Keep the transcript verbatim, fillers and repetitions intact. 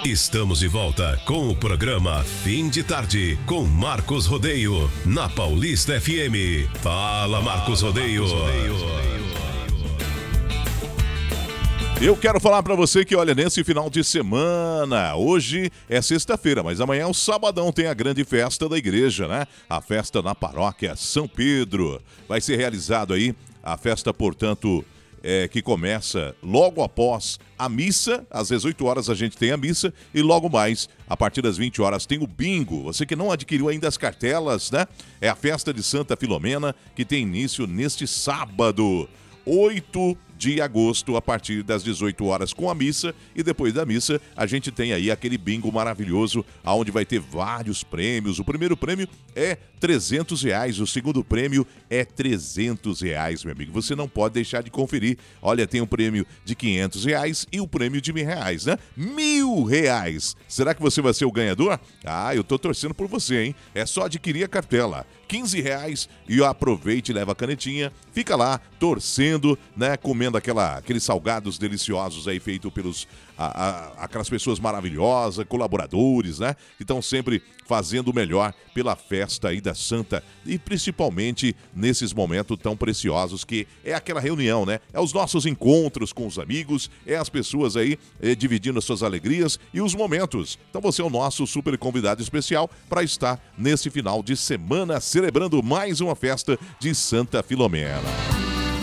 Estamos de volta com o programa Fim de Tarde, com Marcos Rodeio, na Paulista F M. Fala, Marcos Rodeio. Eu quero falar pra você que, olha, nesse final de semana, hoje é sexta-feira, mas amanhã é o sabadão, tem a grande festa da igreja, né? A festa na paróquia São Pedro. Vai ser realizado aí a festa, portanto, é, que começa logo após a missa. Às dezoito horas a gente tem a missa e logo mais, a partir das vinte horas, tem o bingo. Você que não adquiriu ainda as cartelas, né? É a festa de Santa Filomena, que tem início neste sábado, oito de agosto, a partir das dezoito horas, com a missa, e depois da missa a gente tem aí aquele bingo maravilhoso, onde vai ter vários prêmios. O primeiro prêmio é trezentos reais, o segundo prêmio é trezentos reais, meu amigo. Você não pode deixar de conferir. Olha, tem um prêmio de quinhentos reais e o prêmio de mil reais, né? Mil reais! Será que você vai ser o ganhador? Ah, eu tô torcendo por você, hein? É só adquirir a cartela. quinze reais e aproveite e leva a canetinha. Fica lá torcendo, né? Comendo aquela, aqueles salgados deliciosos aí feitos pelos a, a, aquelas pessoas maravilhosas, colaboradores, né? Que estão sempre fazendo o melhor pela festa aí da Santa, e principalmente nesses momentos tão preciosos que é aquela reunião, né? É os nossos encontros com os amigos, é as pessoas aí eh, dividindo as suas alegrias e os momentos. Então você é o nosso super convidado especial para estar nesse final de semana celebrando mais uma festa de Santa Filomena.